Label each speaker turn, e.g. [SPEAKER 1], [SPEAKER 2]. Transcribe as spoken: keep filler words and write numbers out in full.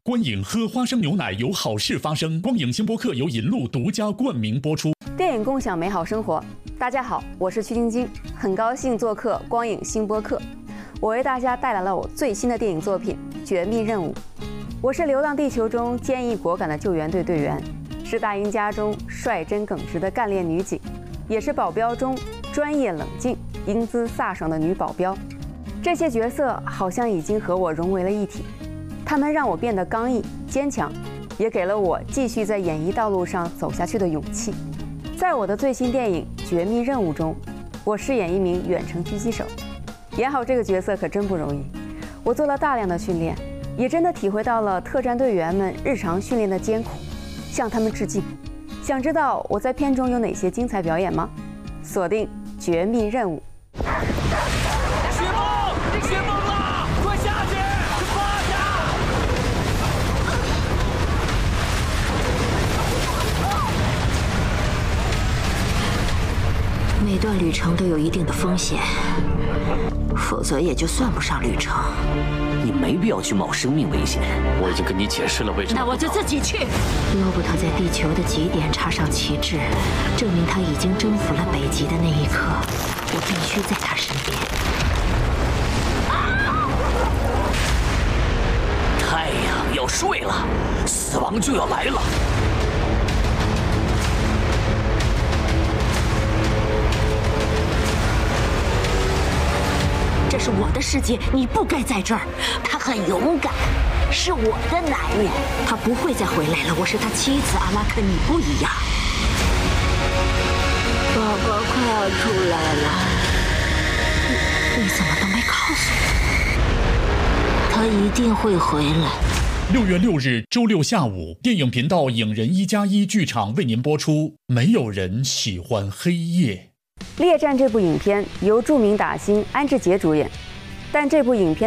[SPEAKER 1] 观影喝花生牛奶有好事发生。光影星播客由银鹿独家冠名播出。
[SPEAKER 2] 电影共享美好生活。大家好，我是曲晶晶，很高兴做客光影星播客。我为大家带来了我最新的电影作品《绝密任务》。我是《流浪地球》中坚毅果敢的救援队队员，是《大赢家》中率真耿直的干练女警，也是《保镖》中专业冷静、英姿飒爽的女保镖。这些角色好像已经和我融为了一体，他们让我变得刚毅坚强，也给了我继续在演艺道路上走下去的勇气。在我的最新电影《绝密任务》中，我饰演一名远程狙击手，演好这个角色可真不容易。我做了大量的训练，也真的体会到了特战队员们日常训练的艰苦，向他们致敬。想知道我在片中有哪些精彩表演吗？锁定《绝密任务》。
[SPEAKER 3] 雪崩！雪崩了！快下去！趴下！
[SPEAKER 4] 每段旅程都有一定的风险，否则也就算不上旅程。
[SPEAKER 5] 你没必要去冒生命危险。
[SPEAKER 3] 我已经跟你解释了为什么。
[SPEAKER 4] 那我就自己去。罗伯特在地球的极点插上旗帜，证明他已经征服了北极的那一刻，我必须在他身边。
[SPEAKER 5] 太阳要睡了，死亡就要来了。
[SPEAKER 4] 这是我的世界，你不该在这儿。他很勇敢，是我的男人，他不会再回来了。我是他妻子，阿拉克，你不一样。宝宝快要出来了，你你怎么都没告诉我？他一定会回来。
[SPEAKER 1] 六月六日周六下午，电影频道影人一加一剧场为您播出《没有人喜欢黑夜》。
[SPEAKER 2] 《猎战》这部影片由著名打星安志杰主演，但这部影片